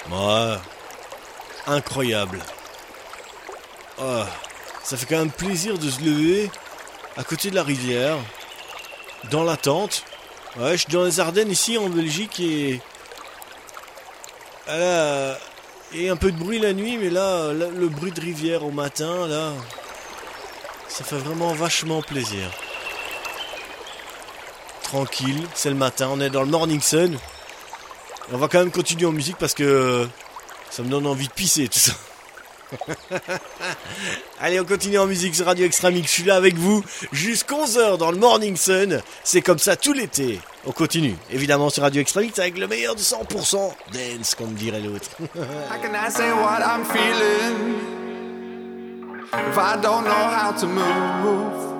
Ouais, incroyable. Oh, ça fait quand même plaisir de se lever à côté de la rivière, dans la tente. Ouais, je suis dans les Ardennes ici en Belgique et... Là, et un peu de bruit la nuit, mais là, le bruit de rivière au matin, là, ça fait vraiment vachement plaisir. Tranquille, c'est le matin, on est dans le morning sun. On va quand même continuer en musique parce que ça me donne envie de pisser tout ça. Allez, on continue en musique sur Radio Extra Mix. Je suis là avec vous jusqu'à 11h dans le Morning Sun. C'est comme ça tout l'été. On continue, évidemment, sur Radio Extra Mix avec le meilleur de 100% dance, comme dirait l'autre. How can I say what I'm feeling if I don't know how to move?